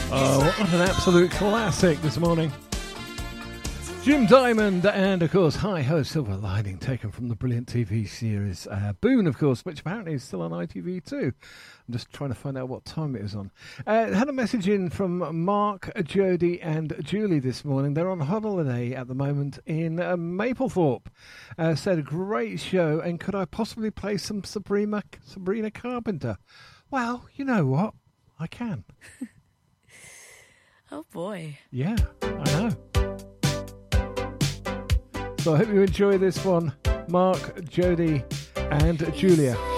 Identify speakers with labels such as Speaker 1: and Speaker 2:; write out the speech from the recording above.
Speaker 1: Oh, what an absolute classic this morning. Jim Diamond and, of course, Hi Ho Silver Lining, taken from the brilliant TV series Boone, of course, which apparently is still on ITV2. I'm just trying to find out what time it is on. Had a message in from Mark, Jody and Julie this morning. They're on holiday at the moment in Maplethorpe. Said, a great show, and could I possibly play some Sabrina Carpenter? Well, you know what? I can.
Speaker 2: Oh, boy.
Speaker 1: Yeah, I know. So I hope you enjoy this one, Mark, Jody, and Julia.